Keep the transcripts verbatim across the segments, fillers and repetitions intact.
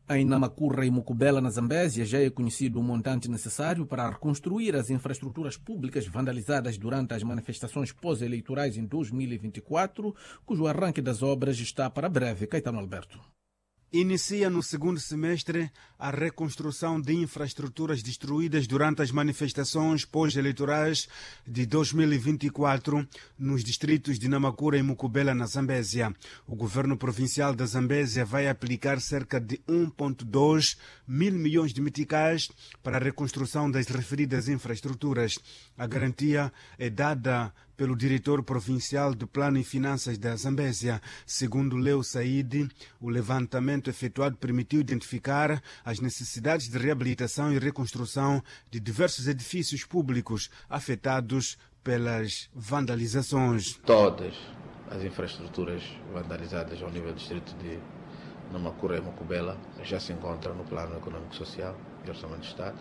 Em Namakura e Mukubela, na Zambésia, já é conhecido o montante necessário para reconstruir as infraestruturas públicas vandalizadas durante as manifestações pós-eleitorais em dois mil e vinte e quatro, cujo arranque das obras está para breve. Caetano Alberto. Inicia no segundo semestre a reconstrução de infraestruturas destruídas durante as manifestações pós-eleitorais de dois mil e vinte e quatro nos distritos de Namakura e Mukubela, na Zambésia. O governo provincial da Zambésia vai aplicar cerca de um vírgula dois mil milhões de meticais para a reconstrução das referidas infraestruturas. A garantia é dada pelo diretor provincial do Plano e Finanças da Zambésia. Segundo Leo Said, o levantamento efetuado permitiu identificar as necessidades de reabilitação e reconstrução de diversos edifícios públicos afetados pelas vandalizações. Todas as infraestruturas vandalizadas ao nível do distrito de Namakura e Mukubela já se encontram no Plano Econômico Social e Orçamento do Estado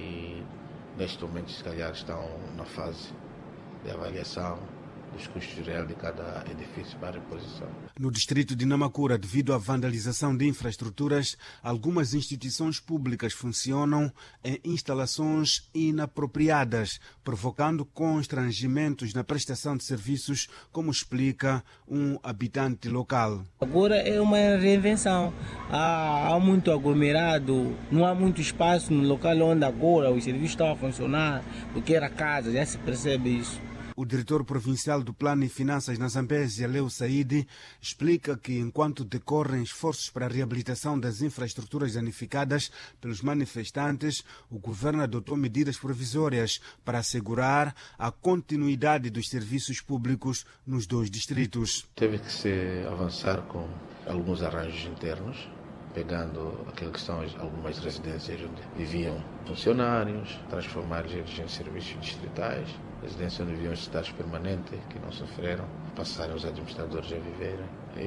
e neste momento, se calhar, estão na fase de avaliação dos custos reais de cada edifício para a reposição. No distrito de Namakura, devido à vandalização de infraestruturas, algumas instituições públicas funcionam em instalações inapropriadas, provocando constrangimentos na prestação de serviços, como explica um habitante local. Agora é uma reinvenção. Há, há muito aglomerado, não há muito espaço no local onde agora os serviços estão a funcionar, porque era casa, já se percebe isso. O diretor provincial do Plano e Finanças na Zambésia, Leo Said, explica que enquanto decorrem esforços para a reabilitação das infraestruturas danificadas pelos manifestantes, o governo adotou medidas provisórias para assegurar a continuidade dos serviços públicos nos dois distritos. Teve que se avançar com alguns arranjos internos, pegando aquilo que são algumas residências onde viviam funcionários, transformar-lhes em serviços distritais, residências onde viviam estados permanentes que não sofreram, passarem os administradores a viverem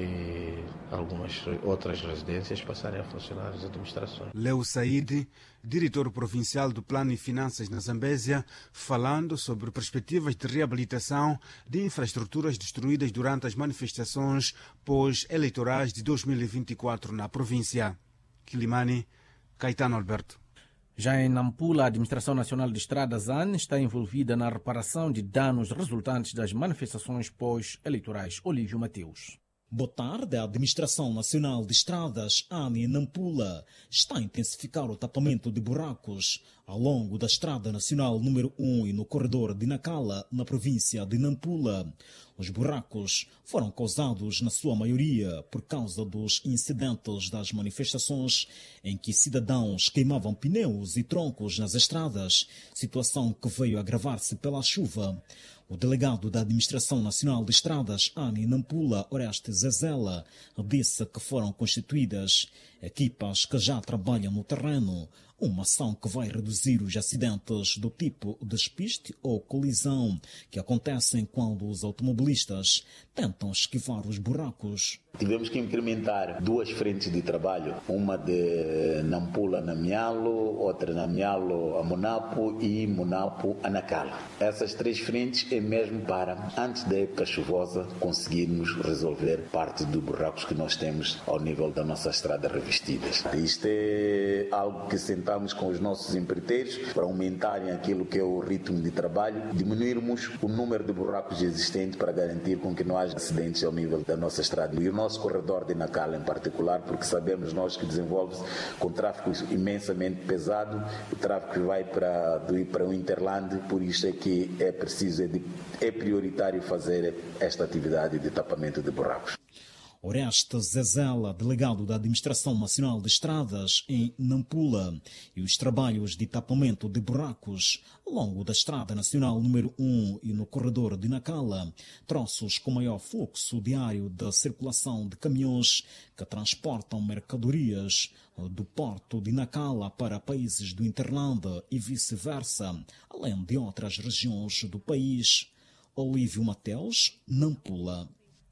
e algumas outras residências passarem a funcionar as administrações. Leo Said, diretor provincial do Plano e Finanças na Zambésia, falando sobre perspectivas de reabilitação de infraestruturas destruídas durante as manifestações pós-eleitorais de dois mil e vinte e quatro na província. Quilimani, Caetano Alberto. Já em Nampula, a Administração Nacional de Estradas, A N, está envolvida na reparação de danos resultantes das manifestações pós-eleitorais. Olívio Mateus. Boa tarde, a Administração Nacional de Estradas, A N, em Nampula, está a intensificar o tapamento de buracos ao longo da Estrada Nacional número um e no corredor de Nacala, na província de Nampula. Os buracos foram causados, na sua maioria, por causa dos incidentes das manifestações em que cidadãos queimavam pneus e troncos nas estradas, situação que veio agravar-se pela chuva. O delegado da Administração Nacional de Estradas, A N, em Nampula, Oreste Zezela, disse que foram constituídas equipas que já trabalham no terreno, uma ação que vai reduzir os acidentes do tipo despiste ou colisão que acontecem quando os automobilistas tentam esquivar os buracos. Tivemos que incrementar duas frentes de trabalho, uma de Nampula a Namialo, outra Namialo a Monapo e Monapo a Nacala. Essas três frentes é mesmo para, antes da época chuvosa, conseguirmos resolver parte dos buracos que nós temos ao nível da nossa estrada revestidas. Isto é algo que sentamos com os nossos empreiteiros para aumentarem aquilo que é o ritmo de trabalho, diminuirmos o número de buracos existentes para garantir com que não haja acidentes ao nível da nossa estrada. E o nosso corredor de Nacala em particular, porque sabemos nós que desenvolve-se com tráfego imensamente pesado, o tráfego que vai para, do ir para o Interland, por isso é que é preciso, é, de, é prioritário fazer esta atividade de tapamento de buracos. Oreste Zezela, delegado da Administração Nacional de Estradas em Nampula, e os trabalhos de tapamento de buracos ao longo da Estrada Nacional número um e no corredor de Nacala, troços com maior fluxo diário da circulação de caminhões que transportam mercadorias do porto de Nacala para países do Interland e vice-versa, além de outras regiões do país. Olívio Mateus, Nampula.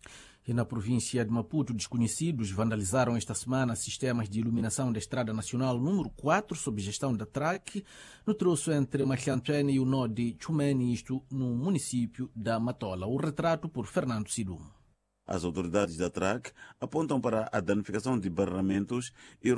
E na província de Maputo, desconhecidos vandalizaram esta semana sistemas de iluminação da Estrada Nacional número quatro, sob gestão da TRAC, no troço entre Machantrene e o nó de Chumene, isto no município da Matola. O retrato por Fernando Sidum. As autoridades da TRAC apontam para a danificação de barramentos e